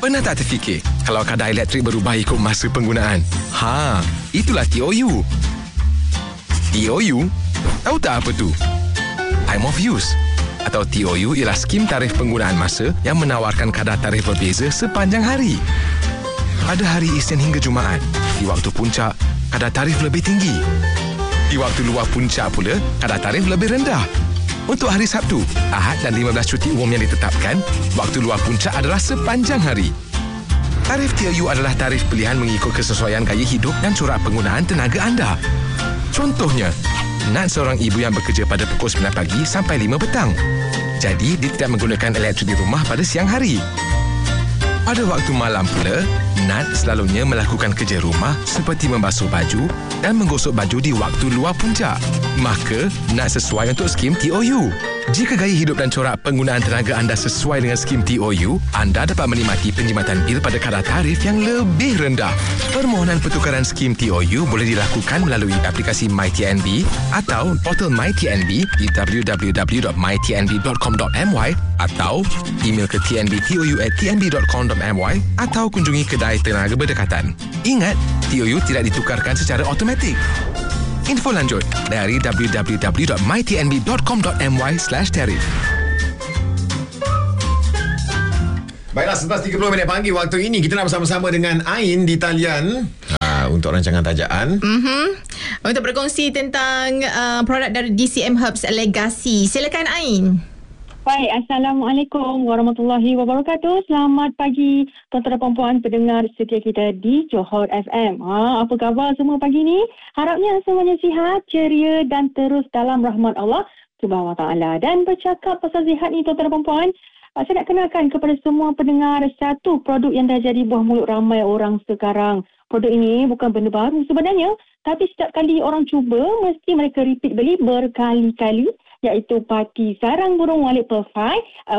Pernah tak terfikir kalau kadar elektrik berubah ikut masa penggunaan? Itulah TOU. TOU? Tahu tak apa tu? Time of use atau TOU ialah skim tarif penggunaan masa yang menawarkan kadar tarif berbeza sepanjang hari. Pada hari Isnin hingga Jumaat, di waktu puncak, kadar tarif lebih tinggi. Di waktu luar puncak pula, kadar tarif lebih rendah. Untuk hari Sabtu, Ahad dan 15 cuti umum yang ditetapkan, waktu luar puncak adalah sepanjang hari. Tarif TOU adalah tarif pilihan mengikut kesesuaian gaya hidup dan corak penggunaan tenaga anda. Contohnya, Nat seorang ibu yang bekerja pada pukul 9 pagi sampai 5 petang. Jadi, dia tidak menggunakan elektrik di rumah pada siang hari. Pada waktu malam pula, Nat selalunya melakukan kerja rumah seperti membasuh baju dan menggosok baju di waktu luar puncak. Maka, Nat sesuai untuk skim TOU. Jika gaya hidup dan corak penggunaan tenaga anda sesuai dengan skim TOU, anda dapat menikmati penjimatan bil pada kadar tarif yang lebih rendah. Permohonan pertukaran skim TOU boleh dilakukan melalui aplikasi MyTNB atau portal MyTNB di www.mytnb.com.my atau email ke tnbtou@tnb.com.my atau kunjungi kedai tenaga berdekatan. Ingat, TOU tidak ditukarkan secara automatik. Info lanjut dari www.mytnb.com.my/tarif. Baiklah, 11.30 pagi waktu ini kita nak bersama-sama dengan Ain di talian untuk rancangan tajaan. Untuk berkongsi tentang produk dari DCM Herbs Legacy. Silakan Ain. Baik, Assalamualaikum warahmatullahi wabarakatuh. Selamat pagi tuan-tuan dan puan-puan pendengar setia kita di Johor FM. Apa khabar semua pagi ni? Harapnya semuanya sihat, ceria dan terus dalam rahmat Allah Subhanahu Wa Taala. Dan bercakap pasal sihat ni tuan-tuan dan puan-puan, saya nak kenalkan kepada semua pendengar satu produk yang dah jadi buah mulut ramai orang sekarang. Produk ini bukan benda baru sebenarnya, tapi setiap kali orang cuba, mesti mereka repeat beli berkali-kali, iaitu parti sarang burung walet Perfai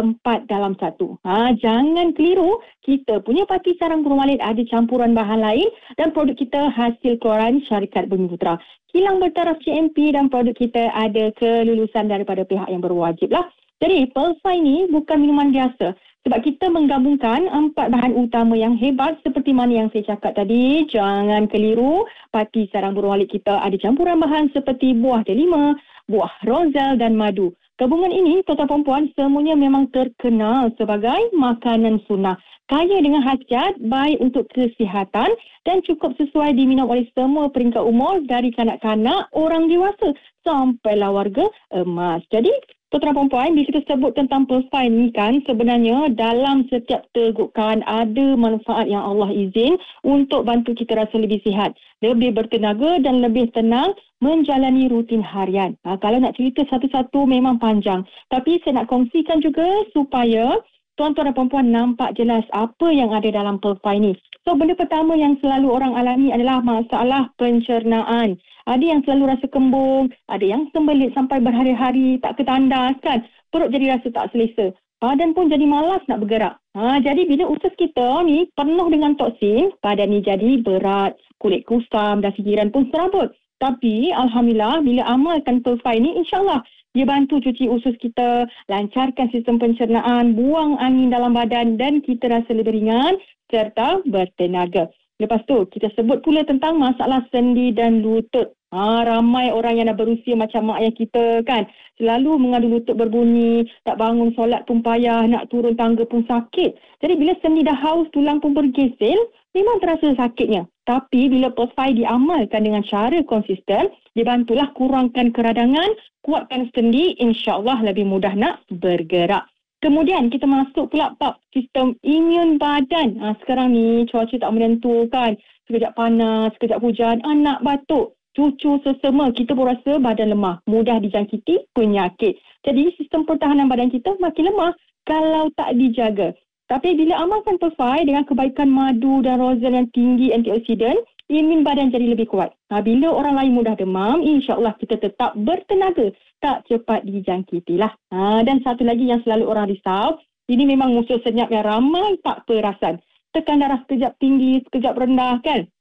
4 dalam 1. Jangan keliru, kita punya parti sarang burung walet ada campuran bahan lain dan produk kita hasil keluaran syarikat Bumi Putra. Kilang bertaraf GMP dan produk kita ada kelulusan daripada pihak yang berwajib lah. Jadi, Perfai ni bukan minuman biasa. Sebab kita menggabungkan 4 bahan utama yang hebat seperti mana yang saya cakap tadi. Jangan keliru, parti sarang burung walet kita ada campuran bahan seperti buah delima, buah rozal dan madu. Gabungan ini, tuan-tuan perempuan, semuanya memang terkenal sebagai makanan sunnah. Kaya dengan khasiat, baik untuk kesihatan dan cukup sesuai diminum oleh semua peringkat umur dari kanak-kanak, orang dewasa sampailah warga emas. Jadi, tuan-tuan perempuan, bila kita sebut tentang Perfai ni kan, sebenarnya dalam setiap tegukan ada manfaat yang Allah izin untuk bantu kita rasa lebih sihat, lebih bertenaga dan lebih tenang menjalani rutin harian. Kalau nak cerita satu-satu memang panjang. Tapi saya nak kongsikan juga supaya tuan-tuan dan perempuan nampak jelas apa yang ada dalam Perfai ni. So, benda pertama yang selalu orang alami adalah masalah pencernaan. Ada yang selalu rasa kembung, ada yang sembelit sampai berhari-hari, tak ketandas kan. Perut jadi rasa tak selesa. Badan pun jadi malas nak bergerak. Jadi bila usus kita ni penuh dengan toksin, badan ni jadi berat, kulit kusam dan fikiran pun serabut. Tapi Alhamdulillah, bila amalkan Perfai ni, insyaAllah dia bantu cuci usus kita, lancarkan sistem pencernaan, buang angin dalam badan dan kita rasa lebih ringan serta bertenaga. Lepas tu, kita sebut pula tentang masalah sendi dan lutut. Ramai orang yang dah berusia macam mak ayah kita kan. Selalu mengadu lutut berbunyi, tak bangun solat pun payah, nak turun tangga pun sakit. Jadi bila sendi dah haus, tulang pun bergesel, memang terasa sakitnya. Tapi bila Perfai diamalkan dengan cara konsisten, dia bantulah kurangkan keradangan, kuatkan sendi, insyaAllah lebih mudah nak bergerak. Kemudian kita masuk pula bab sistem imun badan. Sekarang ni cuaca tak menentu kan. Sekejap panas, sekejap hujan, anak batuk, cucu sesama, kita pun rasa badan lemah, mudah dijangkiti penyakit. Jadi sistem pertahanan badan kita makin lemah kalau tak dijaga. Tapi bila amalkan Perfai dengan kebaikan madu dan rozal yang tinggi antioksidan, imun badan jadi lebih kuat. Bila orang lain mudah demam, insyaAllah kita tetap bertenaga, tak cepat dijangkiti lah. Dan satu lagi yang selalu orang risau, ini memang musuh senyap yang ramai tak perasan. Tekan darah sekejap tinggi, sekejap rendah kan.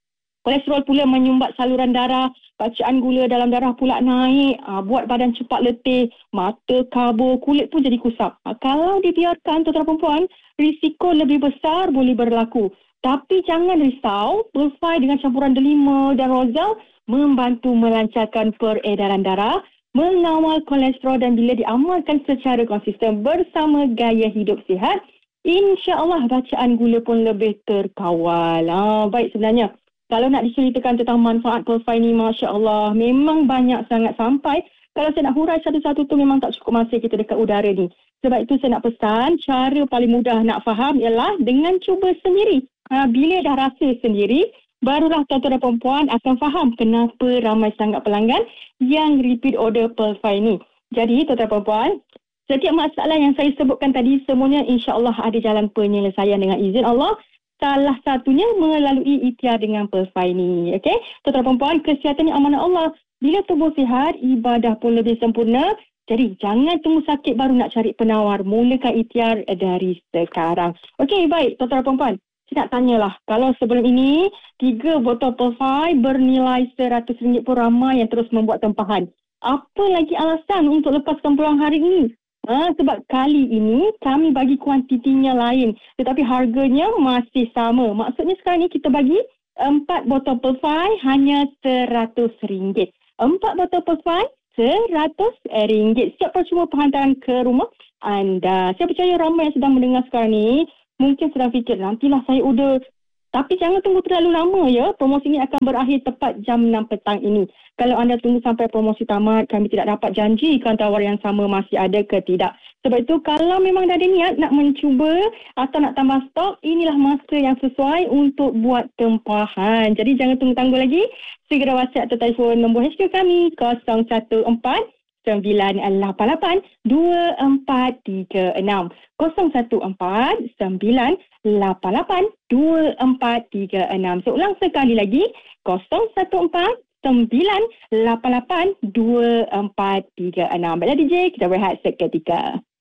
Kolesterol pula menyumbat saluran darah, bacaan gula dalam darah pula naik, buat badan cepat letih, mata kabur, kulit pun jadi kusam. Kalau dibiarkan tuan-tuan perempuan, risiko lebih besar boleh berlaku. Tapi jangan risau, Pulfy dengan campuran delima dan rozal membantu melancarkan peredaran darah, mengawal kolesterol dan bila diamalkan secara konsisten bersama gaya hidup sihat, insya-Allah bacaan gula pun lebih terkawal. Baik sebenarnya. Kalau nak diceritakan tentang manfaat Pulfy ni, Masya Allah, memang banyak sangat sampai. Kalau saya nak hurai satu-satu tu memang tak cukup masa kita dekat udara ni. Sebab itu saya nak pesan, cara paling mudah nak faham ialah dengan cuba sendiri. Bila dah rasa sendiri, barulah tuan-tuan dan perempuan akan faham kenapa ramai sangat pelanggan yang repeat order Pulfy ni. Jadi tuan-tuan dan perempuan, setiap masalah yang saya sebutkan tadi, semuanya insya-Allah ada jalan penyelesaian dengan izin Allah. Salah satunya melalui ikhtiar dengan Pulfy ni. Okey? Tuan-tuan perempuan, kesihatan ni amanah Allah. Bila tubuh sihat, ibadah pun lebih sempurna. Jadi, jangan tunggu sakit baru nak cari penawar. Mulakan ikhtiar dari sekarang. Okey, baik. Tuan-tuan perempuan, saya nak tanyalah. Kalau sebelum ini, 3 botol Pulfy bernilai RM100 pun ramai yang terus membuat tempahan. Apa lagi alasan untuk lepaskan peluang hari ini? Sebab kali ini kami bagi kuantitinya lain tetapi harganya masih sama. Maksudnya sekarang ni kita bagi 4 botol Pulfy hanya RM100. 4 botol Pulfy RM100. Siap percuma penghantaran ke rumah anda. Saya percaya ramai yang sedang mendengar sekarang ni mungkin sedang fikir nantilah saya order. Tapi jangan tunggu terlalu lama ya. Promosi ini akan berakhir tepat jam 6 petang ini. Kalau anda tunggu sampai promosi tamat, kami tidak dapat janjikan tawar yang sama masih ada ke tidak. Sebab itu kalau memang dah ada niat nak mencuba atau nak tambah stok, inilah masa yang sesuai untuk buat tempahan. Jadi jangan tunggu-tunggu lagi. Segera WhatsApp atau telefon nombor HQ kami 014 988 2436 014 988 2436. Seulang sekali lagi 014 988 2436. Baiklah DJ, kita berehat seketika.